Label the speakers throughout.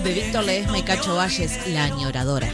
Speaker 1: de Víctor Ledesma y Cacho Valles, La Añoradora.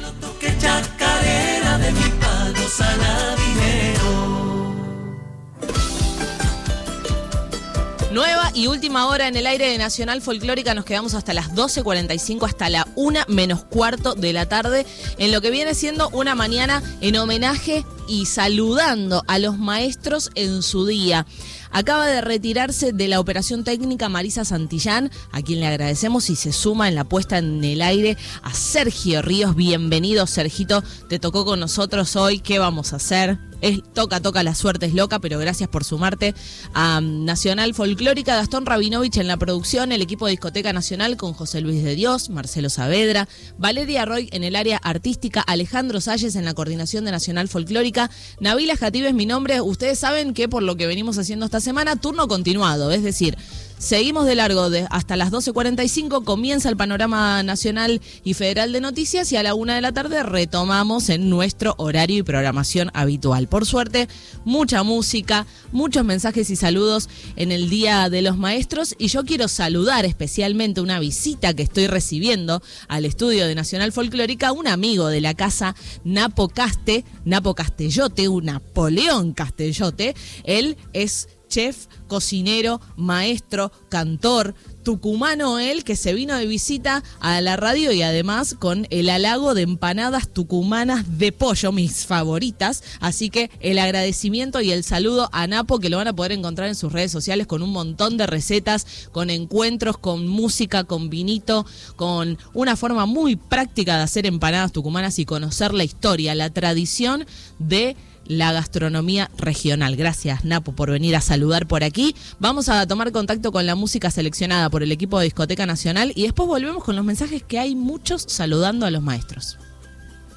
Speaker 1: Nueva y última hora en el aire de Nacional Folclórica. Nos quedamos hasta las 12:45, hasta la 1:15 de la tarde, en lo que viene siendo una mañana en homenaje y saludando a los maestros en su día. Acaba de retirarse de la operación técnica Marisa Santillán, a quien le agradecemos, y se suma en la puesta en el aire a Sergio Ríos. Bienvenido, Sergito, te tocó con nosotros hoy. ¿Qué vamos a hacer? Toca, la suerte es loca, pero gracias por sumarte a Nacional Folclórica. Gastón Rabinovich en la producción, el equipo de Discoteca Nacional con José Luis de Dios, Marcelo Saavedra, Valeria Roy en el área artística, Alejandro Salles en la coordinación de Nacional Folclórica, Nabila Jatib es mi nombre. Ustedes saben que por lo que venimos haciendo esta semana, turno continuado, es decir, seguimos de largo hasta las 12:45, comienza el panorama nacional y federal de noticias y a la 1 de la tarde retomamos en nuestro horario y programación habitual. Por suerte, mucha música, muchos mensajes y saludos en el Día de los Maestros, y yo quiero saludar especialmente una visita que estoy recibiendo al estudio de Nacional Folclórica, un amigo de la casa, Napo Castellote, un Napoleón Castellote. Él es chef, cocinero, maestro, cantor, tucumano él, que se vino de visita a la radio y además con el halago de empanadas tucumanas de pollo, mis favoritas. Así que el agradecimiento y el saludo a Napo, que lo van a poder encontrar en sus redes sociales con un montón de recetas, con encuentros, con música, con vinito, con una forma muy práctica de hacer empanadas tucumanas y conocer la historia, la tradición de la gastronomía regional. Gracias, Napo, por venir a saludar por aquí. Vamos a tomar contacto con la música seleccionada por el equipo de Discoteca Nacional y después volvemos con los mensajes, que hay muchos saludando a los maestros.